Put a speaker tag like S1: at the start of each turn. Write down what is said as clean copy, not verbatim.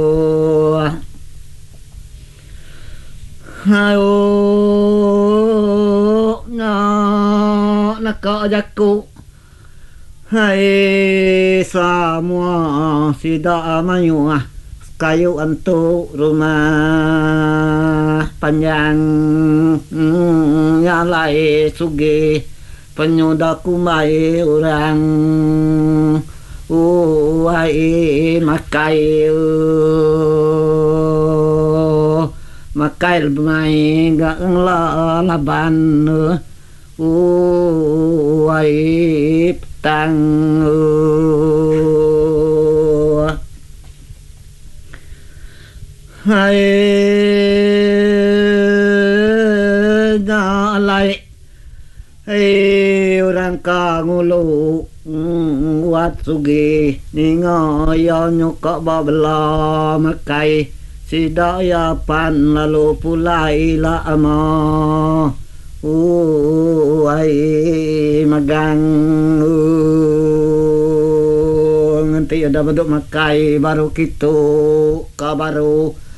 S1: hai ô nó có giác cụ hai sa mua si da mayu kayu antu rumah panjang nyalai sugi penyudaku mai orang uai makai makai mai gak laban uai petang hai nyalai orang kangulu wat sugi ningo yo nyuka babla makai sidaya pan lalu pulai lama ai magang nanti ada bentuk makai baru gitu ka baru